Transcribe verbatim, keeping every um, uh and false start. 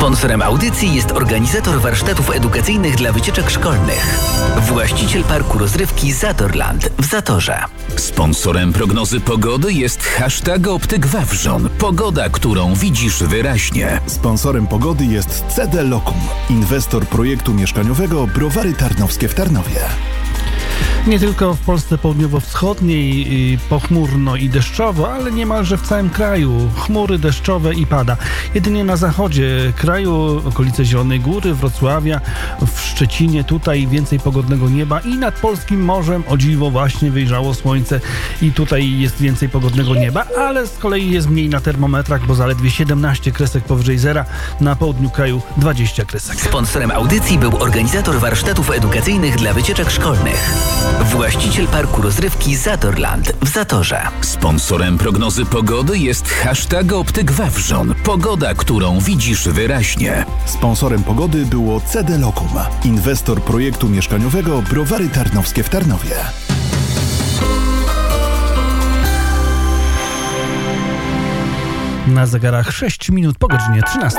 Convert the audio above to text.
Sponsorem audycji jest organizator warsztatów edukacyjnych dla wycieczek szkolnych. Właściciel parku rozrywki Zatorland w Zatorze. Sponsorem prognozy pogody jest hashtag Optyk Wawrzon. Pogoda, którą widzisz wyraźnie. Sponsorem pogody jest C D Lokum, inwestor projektu mieszkaniowego Browary Tarnowskie w Tarnowie. Nie tylko w Polsce południowo-wschodniej pochmurno i deszczowo, ale niemalże w całym kraju. Chmury deszczowe i pada. Jedynie na zachodzie kraju, okolice Zielonej Góry, Wrocławia, w Szczecinie, tutaj więcej pogodnego nieba i nad polskim morzem, o dziwo, właśnie wyjrzało słońce i tutaj jest więcej pogodnego nieba, ale z kolei jest mniej na termometrach, bo zaledwie siedemnaście kresek powyżej zera, na południu kraju dwadzieścia kresek. Sponsorem audycji był organizator warsztatów edukacyjnych dla wycieczek szkolnych. Właściciel parku rozrywki Zatorland w Zatorze. Sponsorem prognozy pogody jest hashtag Optyk Wawrzon. Pogoda, którą widzisz wyraźnie. Sponsorem pogody było C D Lokum, inwestor projektu mieszkaniowego Browary Tarnowskie w Tarnowie. Na zegarach sześć minut po godzinie trzynastej.